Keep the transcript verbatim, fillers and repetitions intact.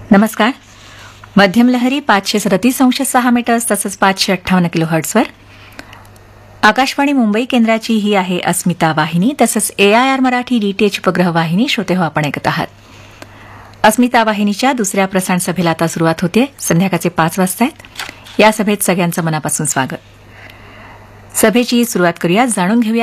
नमस्कार. मध्यम लहरी पाचशे सदतीस अंश सहा मीटर्स तसंच पाचशे अठ्ठावन्न किलो हर्ट्सवर आकाशवाणी मुंबई केंद्राची ही आहे अस्मिता वाहिनी तसंच एआयआर मराठी डीटीएच उपग्रह वाहिनी श्रोते हो आपण ऐकत आहात. अस्मिता वाहिनीच्या दुसऱ्या प्रसारण सभेला आता सुरुवात होते. संध्याकाळचे पाच वाजता आहेत. या सभेत सगळ्यांचं मनापासून स्वागत. सभेची सुरुवात करूया. जाणून घेऊया